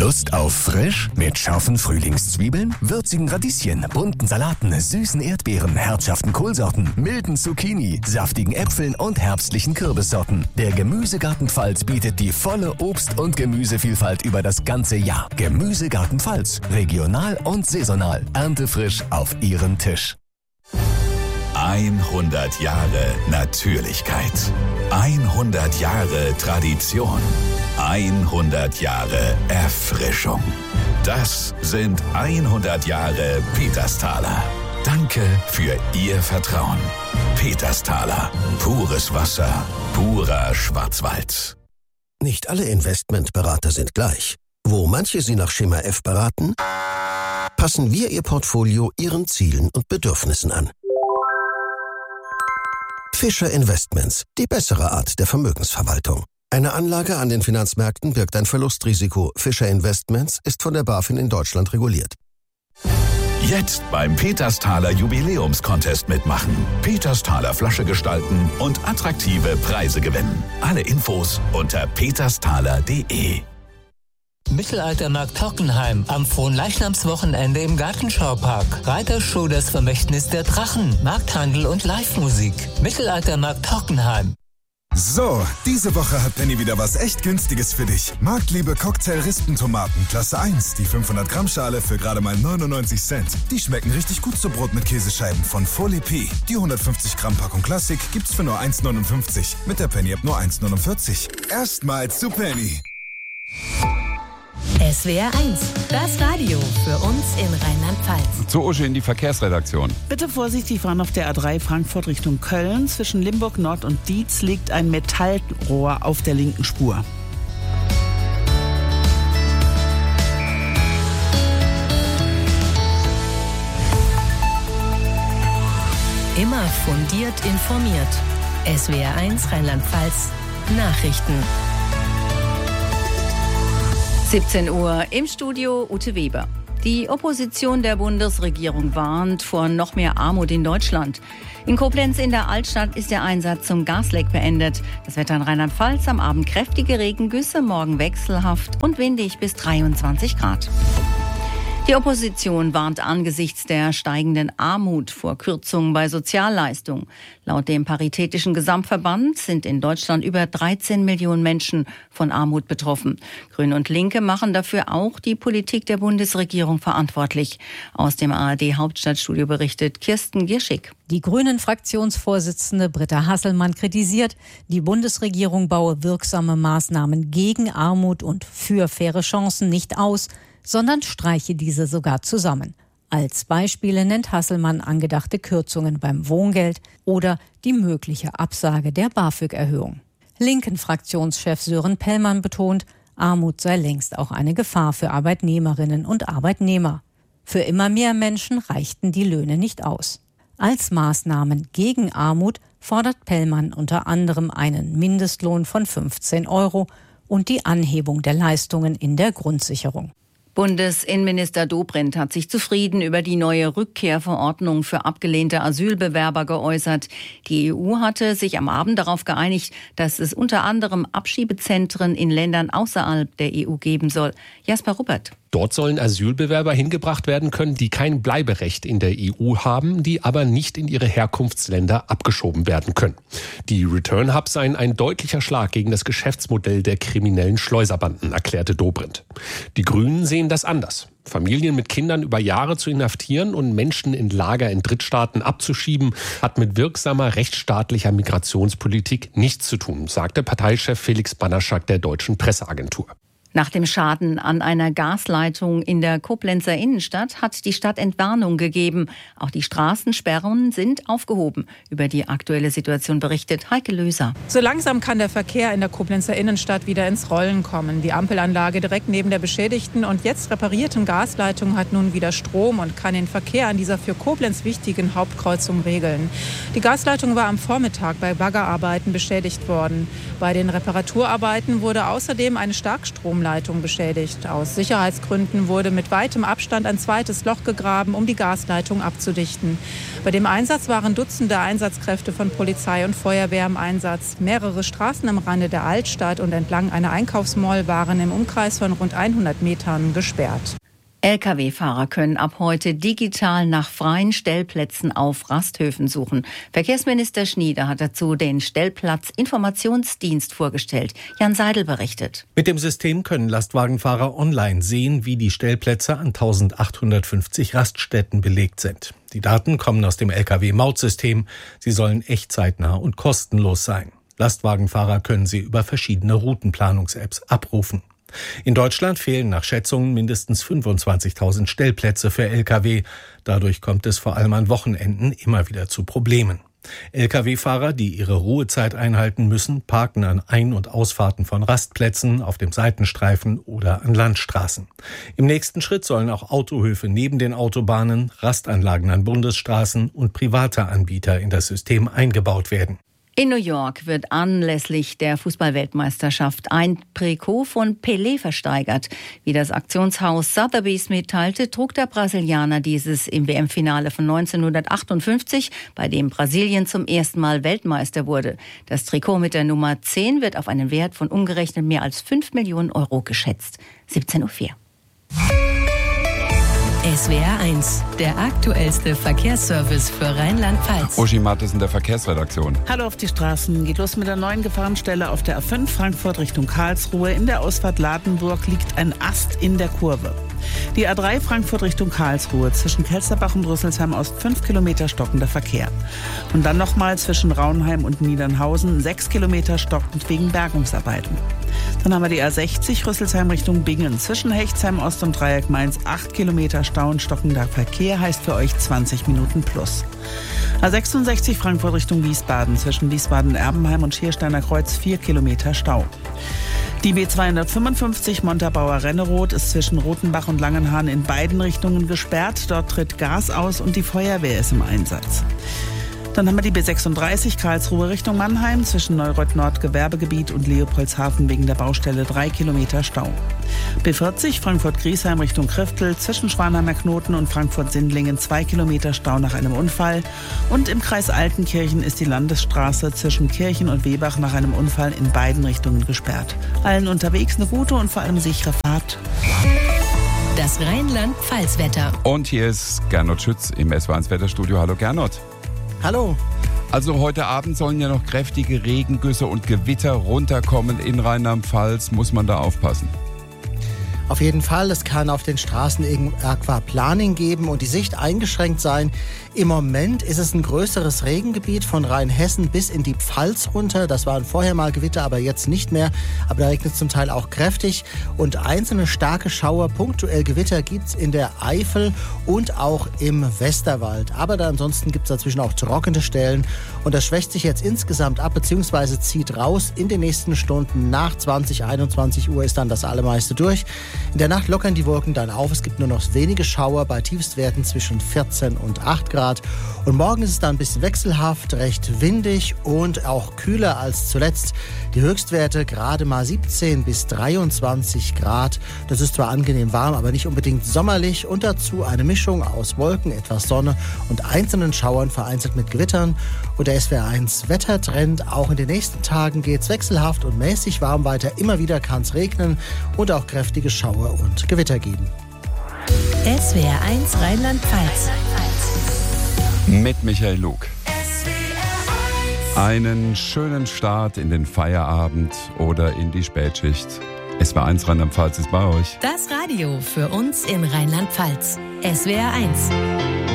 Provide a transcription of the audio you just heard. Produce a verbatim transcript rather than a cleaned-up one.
Lust auf frisch? Mit scharfen Frühlingszwiebeln, würzigen Radieschen, bunten Salaten, süßen Erdbeeren, herzhaften Kohlsorten, milden Zucchini, saftigen Äpfeln und herbstlichen Kürbissorten. Der Gemüsegarten Pfalz bietet die volle Obst- und Gemüsevielfalt über das ganze Jahr. Gemüsegarten Pfalz. Regional und saisonal. Erntefrisch auf Ihren Tisch. hundert Jahre Natürlichkeit. hundert Jahre Tradition. hundert Jahre Erfrischung. Das sind hundert Jahre Petersthaler. Danke für Ihr Vertrauen. Petersthaler. Pures Wasser. Purer Schwarzwald. Nicht alle Investmentberater sind gleich. Wo manche Sie nach Schema F beraten, passen wir Ihr Portfolio Ihren Zielen und Bedürfnissen an. Fischer Investments, die bessere Art der Vermögensverwaltung. Eine Anlage an den Finanzmärkten birgt ein Verlustrisiko. Fischer Investments ist von der BaFin in Deutschland reguliert. Jetzt beim Petersthaler Jubiläumscontest mitmachen. Petersthaler Flasche gestalten und attraktive Preise gewinnen. Alle Infos unter petersthaler punkt de. Mittelaltermarkt Hockenheim am Fronleichnamswochenende im Gartenschaupark. Reitershow Das Vermächtnis der Drachen, Markthandel und Live-Musik. Mittelaltermarkt Hockenheim. So, diese Woche hat Penny wieder was echt Günstiges für dich. Marktliebe Cocktail-Rispentomaten, Klasse eins, die fünfhundert Gramm Schale für gerade mal neunundneunzig Cent. Die schmecken richtig gut zu Brot mit Käsescheiben von Folie P. Die hundertfünfzig Gramm Packung Klassik gibt's für nur eins neunundfünfzig. Mit der Penny App nur eins neunundvierzig. Erstmals zu Penny. S W R eins, das Radio für uns in Rheinland-Pfalz. Zu Usche in die Verkehrsredaktion. Bitte vorsichtig fahren auf der A drei Frankfurt Richtung Köln. Zwischen Limburg Nord und Dietz liegt ein Metallrohr auf der linken Spur. Immer fundiert informiert. S W R eins Rheinland-Pfalz Nachrichten. siebzehn Uhr im Studio Ute Weber. Die Opposition der Bundesregierung warnt vor noch mehr Armut in Deutschland. In Koblenz in der Altstadt ist der Einsatz zum Gasleck beendet. Das Wetter in Rheinland-Pfalz: am Abend kräftige Regengüsse, morgen wechselhaft und windig bis dreiundzwanzig Grad. Die Opposition warnt angesichts der steigenden Armut vor Kürzungen bei Sozialleistungen. Laut dem Paritätischen Gesamtverband sind in Deutschland über dreizehn Millionen Menschen von Armut betroffen. Grüne und Linke machen dafür auch die Politik der Bundesregierung verantwortlich. Aus dem A R D-Hauptstadtstudio berichtet Kirsten Gierschig. Die Grünen-Fraktionsvorsitzende Britta Hasselmann kritisiert, die Bundesregierung baue wirksame Maßnahmen gegen Armut und für faire Chancen nicht aus, sondern streiche diese sogar zusammen. Als Beispiele nennt Hasselmann angedachte Kürzungen beim Wohngeld oder die mögliche Absage der BAföG-Erhöhung. Linken-Fraktionschef Sören Pellmann betont, Armut sei längst auch eine Gefahr für Arbeitnehmerinnen und Arbeitnehmer. Für immer mehr Menschen reichten die Löhne nicht aus. Als Maßnahmen gegen Armut fordert Pellmann unter anderem einen Mindestlohn von fünfzehn Euro und die Anhebung der Leistungen in der Grundsicherung. Bundesinnenminister Dobrindt hat sich zufrieden über die neue Rückkehrverordnung für abgelehnte Asylbewerber geäußert. Die E U hatte sich am Abend darauf geeinigt, dass es unter anderem Abschiebezentren in Ländern außerhalb der E U geben soll. Jasper Ruppert. Dort sollen Asylbewerber hingebracht werden können, die kein Bleiberecht in der E U haben, die aber nicht in ihre Herkunftsländer abgeschoben werden können. Die Return Hubs seien ein deutlicher Schlag gegen das Geschäftsmodell der kriminellen Schleuserbanden, erklärte Dobrindt. Die Grünen sehen das anders. Familien mit Kindern über Jahre zu inhaftieren und Menschen in Lager in Drittstaaten abzuschieben, hat mit wirksamer rechtsstaatlicher Migrationspolitik nichts zu tun, sagte Parteichef Felix Banaschak der Deutschen Presseagentur. Nach dem Schaden an einer Gasleitung in der Koblenzer Innenstadt hat die Stadt Entwarnung gegeben. Auch die Straßensperren sind aufgehoben. Über die aktuelle Situation berichtet Heike Löser. So langsam kann der Verkehr in der Koblenzer Innenstadt wieder ins Rollen kommen. Die Ampelanlage direkt neben der beschädigten und jetzt reparierten Gasleitung hat nun wieder Strom und kann den Verkehr an dieser für Koblenz wichtigen Hauptkreuzung regeln. Die Gasleitung war am Vormittag bei Baggerarbeiten beschädigt worden. Bei den Reparaturarbeiten wurde außerdem eine Starkstrom Stromleitung beschädigt. Aus Sicherheitsgründen wurde mit weitem Abstand ein zweites Loch gegraben, um die Gasleitung abzudichten. Bei dem Einsatz waren Dutzende Einsatzkräfte von Polizei und Feuerwehr im Einsatz. Mehrere Straßen am Rande der Altstadt und entlang einer Einkaufsmall waren im Umkreis von rund hundert Metern gesperrt. L K W-Fahrer können ab heute digital nach freien Stellplätzen auf Rasthöfen suchen. Verkehrsminister Schnieder hat dazu den Stellplatzinformationsdienst vorgestellt. Jan Seidel berichtet. Mit dem System können Lastwagenfahrer online sehen, wie die Stellplätze an eintausendachthundertfünfzig Raststätten belegt sind. Die Daten kommen aus dem L K W-Mautsystem. Sie sollen echtzeitnah und kostenlos sein. Lastwagenfahrer können sie über verschiedene Routenplanungs-Apps abrufen. In Deutschland fehlen nach Schätzungen mindestens fünfundzwanzigtausend Stellplätze für L K W. Dadurch kommt es vor allem an Wochenenden immer wieder zu Problemen. L K W-Fahrer, die ihre Ruhezeit einhalten müssen, parken an Ein- und Ausfahrten von Rastplätzen, auf dem Seitenstreifen oder an Landstraßen. Im nächsten Schritt sollen auch Autohöfe neben den Autobahnen, Rastanlagen an Bundesstraßen und private Anbieter in das System eingebaut werden. In New York wird anlässlich der Fußballweltmeisterschaft ein Trikot von Pelé versteigert. Wie das Aktionshaus Sotheby's mitteilte, trug der Brasilianer dieses im W M-Finale von neunzehnhundertachtundfünfzig, bei dem Brasilien zum ersten Mal Weltmeister wurde. Das Trikot mit der Nummer zehn wird auf einen Wert von umgerechnet mehr als fünf Millionen Euro geschätzt. siebzehn Uhr vier. S W R eins, der aktuellste Verkehrsservice für Rheinland-Pfalz. Uschi Mattes in der Verkehrsredaktion. Hallo auf die Straßen. Geht los mit der neuen Gefahrenstelle auf der A fünf Frankfurt Richtung Karlsruhe. In der Ausfahrt Ladenburg liegt ein Ast in der Kurve. Die A drei Frankfurt Richtung Karlsruhe. Zwischen Kelsterbach und Rüsselsheim Ost fünf Kilometer stockender Verkehr. Und dann nochmal zwischen Raunheim und Niedernhausen sechs Kilometer stockend wegen Bergungsarbeiten. Dann haben wir die A sechzig Rüsselsheim Richtung Bingen. Zwischen Hechtsheim Ost und Dreieck Mainz acht Kilometer Stau und stockender Verkehr, heißt für euch zwanzig Minuten plus. A sechsundsechzig Frankfurt Richtung Wiesbaden. Zwischen Wiesbaden-Erbenheim und Schiersteiner Kreuz vier Kilometer Stau. Die B zweihundertfünfundfünfzig Montabaur-Renneroth ist zwischen Rothenbach und Langenhahn in beiden Richtungen gesperrt. Dort tritt Gas aus und die Feuerwehr ist im Einsatz. Dann haben wir die B sechsunddreißig Karlsruhe Richtung Mannheim. Zwischen Neureuth-Nord Gewerbegebiet und Leopoldshafen wegen der Baustelle drei Kilometer Stau. B vierzig Frankfurt-Griesheim Richtung Kriftel. Zwischen Schwanheimer Knoten und Frankfurt-Sindlingen zwei Kilometer Stau nach einem Unfall. Und im Kreis Altenkirchen ist die Landesstraße zwischen Kirchen und Wehbach nach einem Unfall in beiden Richtungen gesperrt. Allen unterwegs eine gute und vor allem sichere Fahrt. Das Rheinland-Pfalz-Wetter. Und hier ist Gernot Schütz im S W R eins Wetterstudio. Hallo Gernot. Hallo. Also heute Abend sollen ja noch kräftige Regengüsse und Gewitter runterkommen in Rheinland-Pfalz. Muss man da aufpassen? Auf jeden Fall, es kann auf den Straßen Aquaplaning geben und die Sicht eingeschränkt sein. Im Moment ist es ein größeres Regengebiet von Rheinhessen bis in die Pfalz runter. Das waren vorher mal Gewitter, aber jetzt nicht mehr. Aber da regnet es zum Teil auch kräftig. Und einzelne starke Schauer, punktuell Gewitter gibt es in der Eifel und auch im Westerwald. Aber da ansonsten gibt es dazwischen auch trockene Stellen. Und das schwächt sich jetzt insgesamt ab, beziehungsweise zieht raus in den nächsten Stunden. Nach zwanzig, einundzwanzig Uhr ist dann das allermeiste durch. In der Nacht lockern die Wolken dann auf. Es gibt nur noch wenige Schauer bei Tiefstwerten zwischen vierzehn und acht Grad. Und morgen ist es dann ein bisschen wechselhaft, recht windig und auch kühler als zuletzt. Die Höchstwerte gerade mal siebzehn bis dreiundzwanzig Grad. Das ist zwar angenehm warm, aber nicht unbedingt sommerlich. Und dazu eine Mischung aus Wolken, etwas Sonne und einzelnen Schauern, vereinzelt mit Gewittern. Und der S W R eins Wettertrend. Auch in den nächsten Tagen geht es wechselhaft und mäßig warm weiter. Immer wieder kann es regnen und auch kräftige Schauer und Gewitter geben. S W R eins Rheinland-Pfalz. Mit Michael Lug. Einen schönen Start in den Feierabend oder in die Spätschicht. S W R eins Rheinland-Pfalz ist bei euch. Das Radio für uns in Rheinland-Pfalz. S W R eins.